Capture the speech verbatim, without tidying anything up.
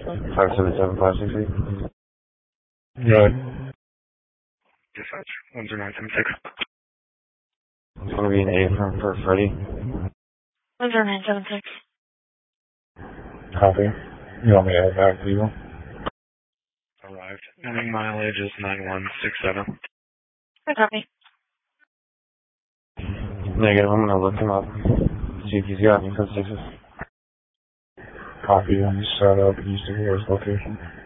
five seven seven five six eight. Right. Dispatch, one zero nine seven six. It's going to be an A for, for Freddie. one zero nine seven six. Copy. You want me to head back to you? Arrived. Ending mileage is nine one six seven. I copy. Negative, I'm going to look him up. See if he's got any code sixes. Copy, and set up east of his location.